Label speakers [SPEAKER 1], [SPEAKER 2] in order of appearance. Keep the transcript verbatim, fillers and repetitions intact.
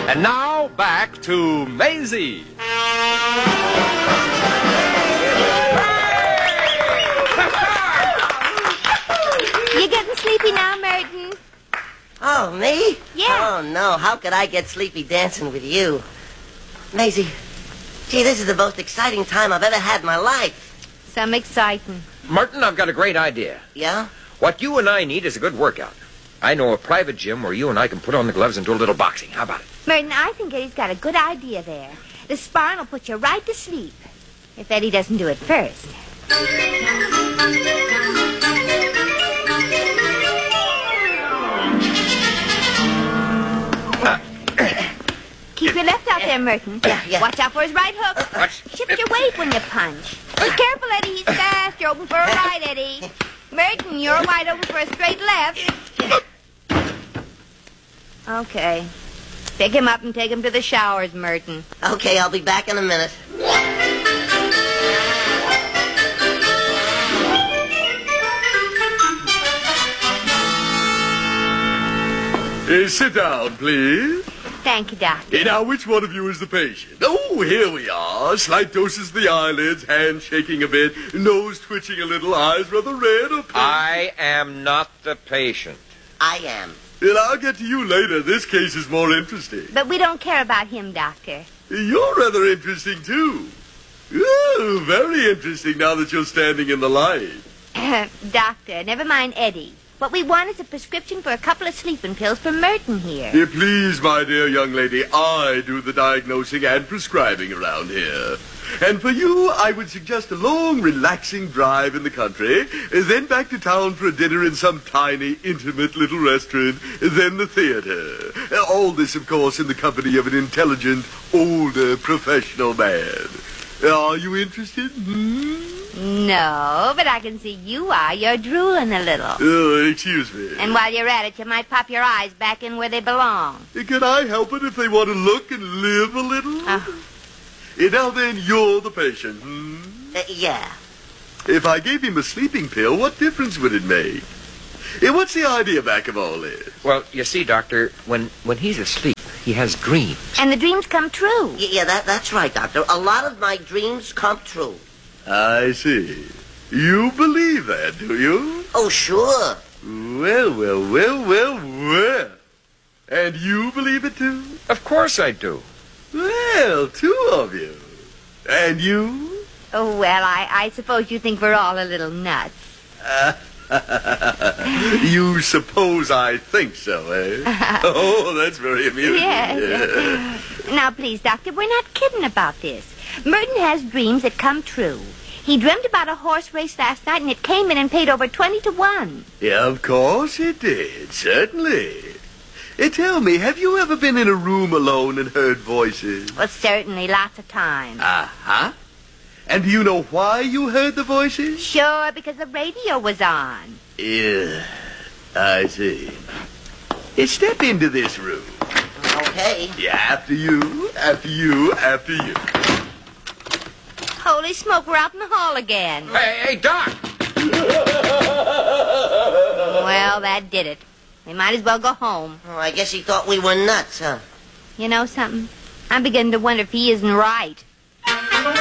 [SPEAKER 1] And now, back to Maisie.
[SPEAKER 2] You getting sleepy now, Merton?
[SPEAKER 3] Oh, me?
[SPEAKER 2] Yeah.
[SPEAKER 3] Oh, no. How could I get sleepy dancing with you? Maisie, gee, this is the most exciting time I've ever had in my life.
[SPEAKER 2] Some exciting.
[SPEAKER 1] Martin, I've got a great idea.
[SPEAKER 3] Yeah?
[SPEAKER 1] What you and I need is a good workout. I know a private gym where you and I can put on the gloves and do a little boxing. How about it?
[SPEAKER 2] Merton, I think Eddie's got a good idea there. The sparring will put you right to sleep. If Eddie doesn't do it first. Keep your left out there, Merton.
[SPEAKER 3] Yeah, yeah.
[SPEAKER 2] Watch out for his right hook.
[SPEAKER 1] Watch.
[SPEAKER 2] Shift your weight when you punch. Be careful, Eddie. He's fast. You're open for a right, Eddie. Merton, you're wide open for a straight left. Okay. Pick him up and take him to the showers, Merton.
[SPEAKER 3] Okay, I'll be back in a minute.
[SPEAKER 4] Uh, sit down, please.
[SPEAKER 2] Thank you, Doctor.
[SPEAKER 4] Uh, now, which one of you is the patient? Oh, here we are. Slight doses of the eyelids, hand shaking a bit, nose twitching a little, eyes rather red or pink.
[SPEAKER 1] I am not the patient.
[SPEAKER 3] I am.
[SPEAKER 4] Well, I'll get to you later. This case is more interesting.
[SPEAKER 2] But we don't care about him, Doctor.
[SPEAKER 4] You're rather interesting, too. Ooh, very interesting now that you're standing in the light.
[SPEAKER 2] Doctor, never mind Eddie. What we want is a prescription for a couple of sleeping pills for Merton here.
[SPEAKER 4] Uh, please, my dear young lady, I do the diagnosing and prescribing around here. And for you, I would suggest a long, relaxing drive in the country, then back to town for a dinner in some tiny, intimate little restaurant, then the theater. All this, of course, in the company of an intelligent, older, professional man. Are you interested? Hmm?
[SPEAKER 2] No, but I can see you are. You're drooling a little.
[SPEAKER 4] Oh, excuse me.
[SPEAKER 2] And while you're at it, you might pop your eyes back in where they belong.
[SPEAKER 4] Can I help it if they want to look and live a little?
[SPEAKER 2] Oh.
[SPEAKER 4] Uh, now then, you're the patient, hmm?
[SPEAKER 3] Uh, yeah.
[SPEAKER 4] If I gave him a sleeping pill, what difference would it make? Uh, what's the idea back of all this?
[SPEAKER 1] Well, you see, Doctor, when, when he's asleep, he has dreams.
[SPEAKER 2] And the dreams come true.
[SPEAKER 3] Y- yeah, that, that's right, Doctor. A lot of my dreams come true.
[SPEAKER 4] I see. You believe that, do you?
[SPEAKER 3] Oh, sure.
[SPEAKER 4] Well, well, well, well, well. And you believe it, too?
[SPEAKER 1] Of course I do.
[SPEAKER 4] Well, two of you. And you?
[SPEAKER 2] Oh, well, I, I suppose you think we're all a little nuts.
[SPEAKER 4] You suppose I think so, eh? Oh, that's very amusing.
[SPEAKER 2] Yes. Now, please, Doctor, we're not kidding about this. Merton has dreams that come true. He dreamt about a horse race last night, and it came in and paid over twenty to one.
[SPEAKER 4] Yeah, of course it did. Certainly. Uh, tell me, have you ever been in a room alone and heard voices?
[SPEAKER 2] Well, certainly, lots of times.
[SPEAKER 4] Uh-huh. And do you know why you heard the voices?
[SPEAKER 2] Sure, because the radio was on.
[SPEAKER 4] Yeah, I see. Uh, step into this room.
[SPEAKER 3] Okay.
[SPEAKER 4] Yeah, after you, after you, after you.
[SPEAKER 2] Holy smoke, we're out in the hall again.
[SPEAKER 1] Hey, hey, Doc!
[SPEAKER 2] Well, that did it. We might as well go home.
[SPEAKER 3] Oh, I guess he thought we were nuts, huh?
[SPEAKER 2] You know something? I'm beginning to wonder if he isn't right.